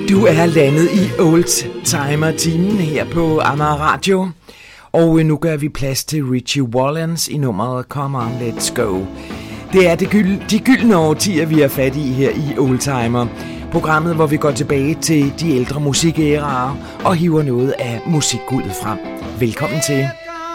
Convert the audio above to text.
Du er landet i Oldtimer-timen her på Amager Radio, og nu gør vi plads til Richie Valens i nummeret Come On Let's Go. Det er de gyldne årtier, vi er fat i her i Oldtimer, programmet, hvor vi går tilbage til de ældre musikæraer og hiver noget af musikguldet frem. Velkommen til.